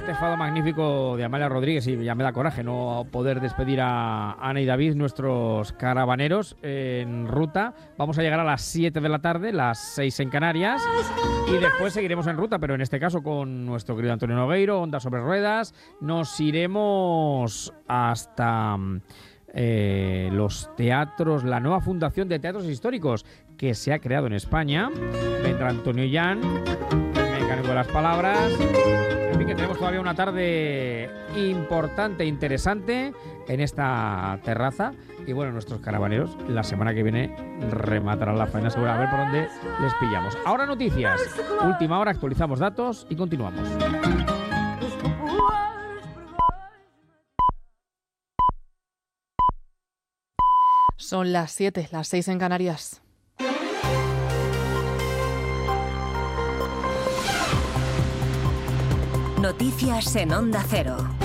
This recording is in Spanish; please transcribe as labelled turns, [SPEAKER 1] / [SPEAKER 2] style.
[SPEAKER 1] este fado magnífico de Amalia Rodríguez, y ya me da coraje no poder despedir a Ana y David, nuestros caravaneros, en ruta. Vamos a llegar a las 7 de la tarde, las 6 en Canarias, y después seguiremos en ruta, pero en este caso con nuestro querido Antonio Nogueiro, Onda sobre Ruedas. Nos iremos hasta los teatros, la nueva fundación de teatros históricos que se ha creado en España. Vendrá Antonio Llán, el mecánico de las palabras. En fin, que tenemos todavía una tarde importante, interesante en esta terraza. Y bueno, nuestros caravaneros la semana que viene rematarán la faena segura, a ver por dónde les pillamos. Ahora noticias, última hora, actualizamos datos y continuamos.
[SPEAKER 2] Son las 7, las 6 en Canarias.
[SPEAKER 3] Noticias en Onda Cero.